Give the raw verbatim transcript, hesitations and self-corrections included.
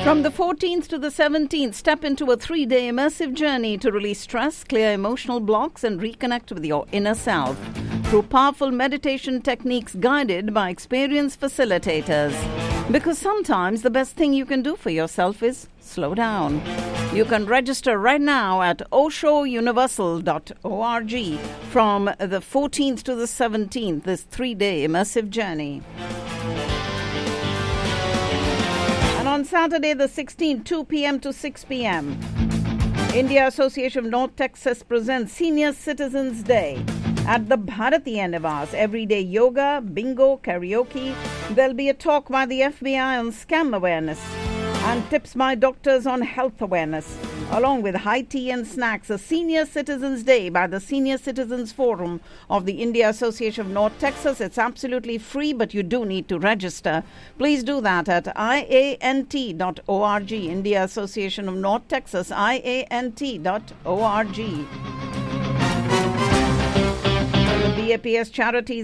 From the fourteenth to the seventeenth, step into a three-day immersive journey to release stress, clear emotional blocks, and reconnect with your inner self through powerful meditation techniques guided by experienced facilitators. Because sometimes the best thing you can do for yourself is slow down. You can register right now at osho universal dot org from the fourteenth to the seventeenth, this three-day immersive journey. And on Saturday the sixteenth, two p.m. to six p.m., India Association of North Texas presents Senior Citizens Day at the Bharati Nivas. Everyday yoga, bingo, karaoke. There'll be a talk by the F B I on scam awareness and tips by doctors on health awareness, along with high tea and snacks. A Senior Citizens Day by the Senior Citizens Forum of the India Association of North Texas. It's absolutely free, but you do need to register. Please do that at I A N T dot org, India Association of North Texas, I A N T dot org. The B A P S Charities